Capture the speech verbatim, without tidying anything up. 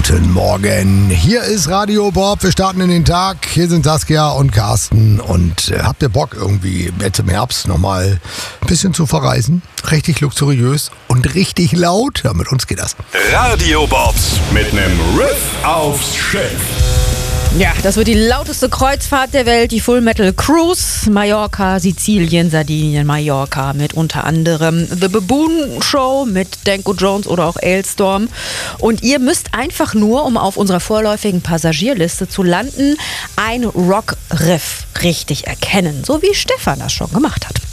Guten Morgen. Hier ist Radio Bob. Wir starten in den Tag. Hier sind Saskia und Carsten. Und äh, habt ihr Bock irgendwie jetzt im Herbst nochmal ein bisschen zu verreisen? Richtig luxuriös und richtig laut? Ja, mit uns geht das. Radio Bobs mit nem Riff aufs Schiff. Ja, das wird die lauteste Kreuzfahrt der Welt, die Full Metal Cruise. Mallorca, Sizilien, Sardinien, Mallorca mit unter anderem The Baboon Show mit Danko Jones oder auch Ailstorm. Und ihr müsst einfach nur, um auf unserer vorläufigen Passagierliste zu landen, ein Rock-Riff richtig erkennen, so wie Stefan das schon gemacht hat.